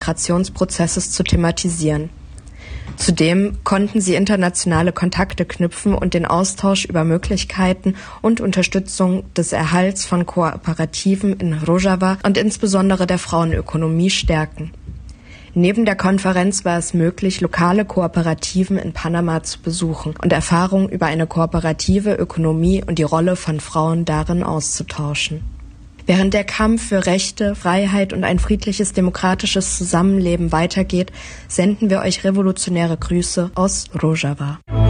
Migrationsprozesses zu thematisieren. Zudem konnten sie internationale Kontakte knüpfen und den Austausch über Möglichkeiten und Unterstützung des Erhalts von Kooperativen in Rojava und insbesondere der Frauenökonomie stärken. Neben der Konferenz war es möglich, lokale Kooperativen in Panama zu besuchen und Erfahrungen über eine kooperative Ökonomie und die Rolle von Frauen darin auszutauschen. Während der Kampf für Rechte, Freiheit und ein friedliches, demokratisches Zusammenleben weitergeht, senden wir euch revolutionäre Grüße aus Rojava.